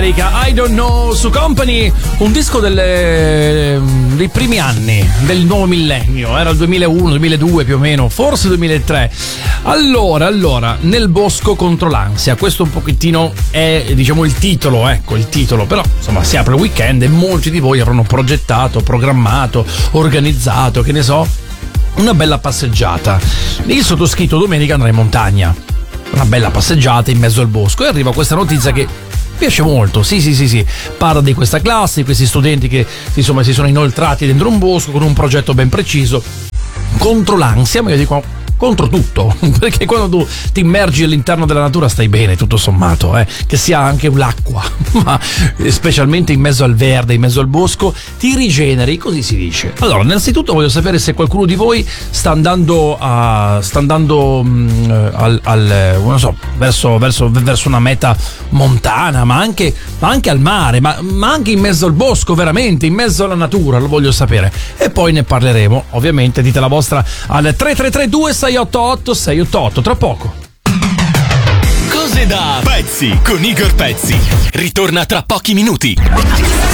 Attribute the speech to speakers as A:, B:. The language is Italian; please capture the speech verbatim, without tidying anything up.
A: America, I Don't Know, su Company, un disco delle, dei primi anni del nuovo millennio, era il duemilauno, duemiladue più o meno, forse duemilatré. Allora, allora, Nel bosco contro l'ansia, questo un pochettino è, diciamo, il titolo, ecco, il titolo, però insomma si apre il weekend e molti di voi avranno progettato, programmato, organizzato, che ne so, una bella passeggiata. Il sottoscritto domenica andrà in montagna, una bella passeggiata in mezzo al bosco, e arriva questa notizia che piace molto. Sì, sì, sì, sì. Parla di questa classe, di questi studenti che insomma si sono inoltrati dentro un bosco con un progetto ben preciso contro l'ansia, ma io dico contro tutto, perché quando tu ti immergi all'interno della natura stai bene, tutto sommato, eh? Che sia anche l'acqua, ma specialmente in mezzo al verde, in mezzo al bosco, ti rigeneri, così si dice. Allora, innanzitutto voglio sapere se qualcuno di voi sta andando a sta andando mh, al, al non so, verso, verso, verso una meta montana, ma anche, ma anche al mare, ma, ma anche in mezzo al bosco, veramente, in mezzo alla natura, lo voglio sapere. E poi ne parleremo, ovviamente, dite la vostra al tre tre tre due sei otto otto sei otto otto, tra poco.
B: Cose da pezzi con Igor Pezzi. Ritorna tra pochi minuti.